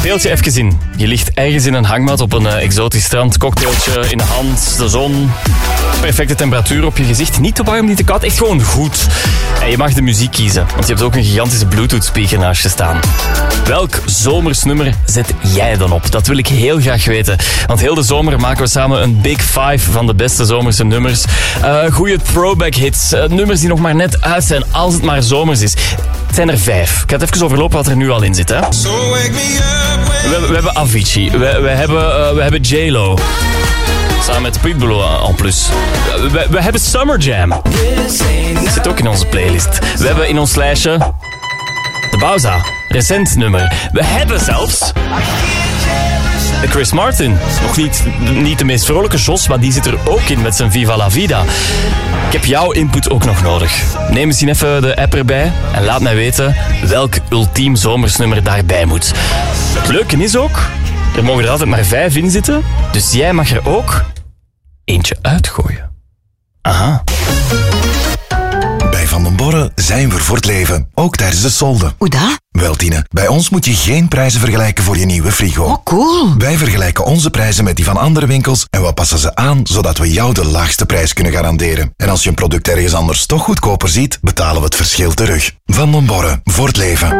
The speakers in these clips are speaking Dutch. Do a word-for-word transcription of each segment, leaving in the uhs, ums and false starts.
Beeld je even in. Je ligt ergens in een hangmat op een uh, exotisch strand, cocktailtje in de hand, de zon, perfecte temperatuur op je gezicht. Niet te warm, niet te koud, echt gewoon goed. En je mag de muziek kiezen, want je hebt ook een gigantische Bluetooth-speaker naast je staan. Welk zomersnummer zet jij dan op? Dat wil ik heel graag weten. Want heel de zomer maken we samen een Big Five van de beste zomerse nummers. Uh, goeie throwback hits, uh, nummers die nog maar net uit zijn, als het maar zomers is. Het zijn er vijf. Ik ga het even overlopen wat er nu al in zit. Hè? We, we hebben Avicii, we, we hebben, uh, we hebben J-Lo. Samen met Pitbull en plus. We, we hebben Summer Jam. Dat zit ook in onze playlist. We hebben in ons lijstje de Bauza, recent nummer. We hebben zelfs Chris Martin. Nog niet, niet de meest vrolijke Jos, maar die zit er ook in met zijn Viva la Vida. Ik heb jouw input ook nog nodig. Neem misschien even de app erbij en laat mij weten welk ultiem zomersnummer daarbij moet. Het leuke is ook, er mogen er altijd maar vijf in zitten, dus jij mag er ook eentje uitgooien. Aha. Bij Van den Borre zijn we voor het leven, ook tijdens de solden. Hoe dat? Wel, Tine, bij ons moet je geen prijzen vergelijken voor je nieuwe frigo. Oh, cool. Wij vergelijken onze prijzen met die van andere winkels en we passen ze aan, zodat we jou de laagste prijs kunnen garanderen. En als je een product ergens anders toch goedkoper ziet, betalen we het verschil terug. Van den Borre, voor het leven.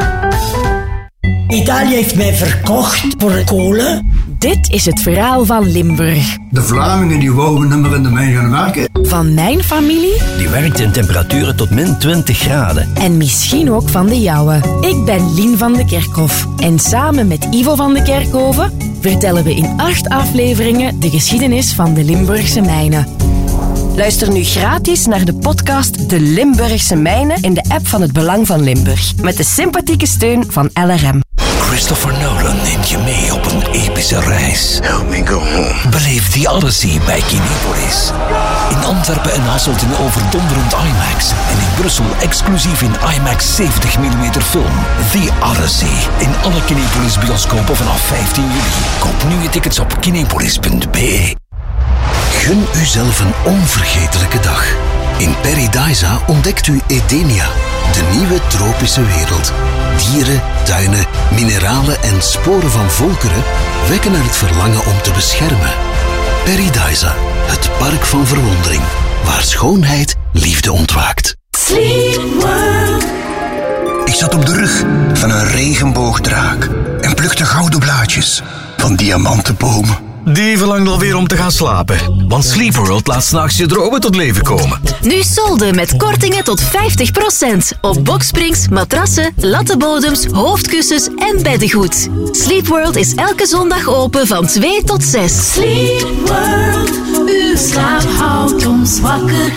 Italië heeft mij verkocht voor kolen. Dit is het verhaal van Limburg. De Vlamingen die wouden nummer in de mijn gaan maken. Van mijn familie. Die werkt in temperaturen tot min twintig graden. En misschien ook van de jouwe. Ik ben Lien van de Kerkhof. En samen met Ivo van de Kerkhoven vertellen we in acht afleveringen de geschiedenis van de Limburgse mijnen. Luister nu gratis naar de podcast De Limburgse Mijnen in de app van het Belang van Limburg. Met de sympathieke steun van L R M. Christopher Nolan neemt je mee op een epische reis. Help me go home. Beleef The Odyssey bij Kinepolis. In Antwerpen en Hasselt in overdonderend IMAX. En in Brussel exclusief in IMAX zeventig millimeter film. The Odyssey. In alle Kinepolis bioscopen vanaf vijftien juli. Koop nu je tickets op kinepolis punt b e. Gun uzelf een onvergetelijke dag. In Paradisa ontdekt u Edenia, de nieuwe tropische wereld. Dieren, tuinen, mineralen en sporen van volkeren wekken er het verlangen om te beschermen. Paradisa, het park van verwondering, waar schoonheid liefde ontwaakt. Sleep World. Ik zat op de rug van een regenboogdraak en plukte gouden blaadjes van diamantenbomen. Die verlangt alweer om te gaan slapen. Want Sleep World laat 's nachts je dromen tot leven komen. Nu solden met kortingen tot vijftig procent. Op boksprings, matrassen, lattenbodems, hoofdkussens en beddengoed. Sleep World is elke zondag open van twee tot zes. Sleep World. Uw slaap houdt ons wakker.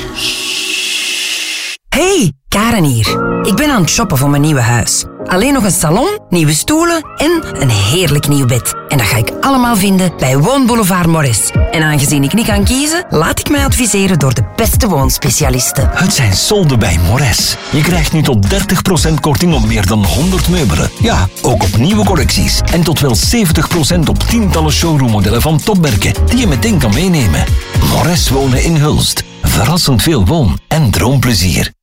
Hey, Karen hier. Ik ben aan het shoppen voor mijn nieuwe huis. Alleen nog een salon, nieuwe stoelen en een heerlijk nieuw bed. En dat ga ik allemaal vinden bij Woonboulevard Morris. En aangezien ik niet kan kiezen, laat ik mij adviseren door de beste woonspecialisten. Het zijn solden bij Morris. Je krijgt nu tot dertig procent korting op meer dan honderd meubelen. Ja, ook op nieuwe collecties. En tot wel zeventig procent op tientallen showroommodellen van topmerken die je meteen kan meenemen. Morris Wonen in Hulst. Verrassend veel woon- en droomplezier.